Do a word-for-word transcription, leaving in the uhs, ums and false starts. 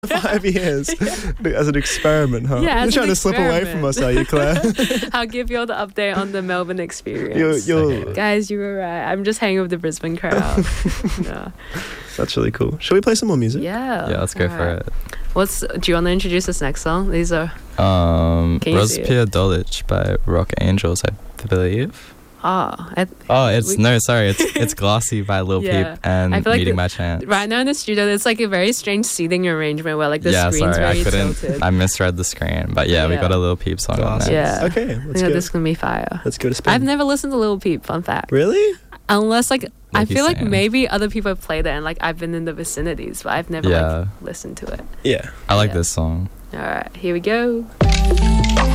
Five years as an experiment, huh? Yeah, You're as trying an to slip away from us, are you, Claire? I'll give you all the update on the Melbourne experience. You're, you're, Okay. Guys, you were right. I'm just hanging with the Brisbane crowd. No. That's really cool. Shall we play some more music? Yeah. Yeah, let's go All for right. it. What's? Do you want to introduce this next song? These are. Um, Can you see Rozpia Dolic by Rock Angels, I believe. Ah, I, Oh, it's We- no, sorry, it's it's Glossy by Lil Yeah. Peep and I feel like Meeting the- My Chance. right now in the studio, it's like a very strange seating arrangement where like the yeah, screen's sorry, I very couldn't. tilted. I misread the screen, but yeah, we Yeah. got a Lil Peep song on Awesome. there. Yeah. Okay, I let's think go. this is gonna be fire. Let's go to spin. I've never listened to Lil Peep. Fun fact. Really? Unless like I Like he's feel like saying. maybe other people have played it and like I've been in the vicinities, but I've never Yeah. like listened to it. Yeah. I like Yeah. this song. All right, here we go.